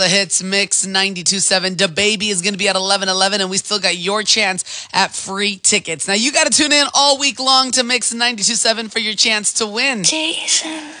The Hits Mix 92.7. DaBaby is going to be at 11:11, and we still got your chance at free tickets. Now, you got to tune in all week long to Mix 92.7 for your chance to win. Jason.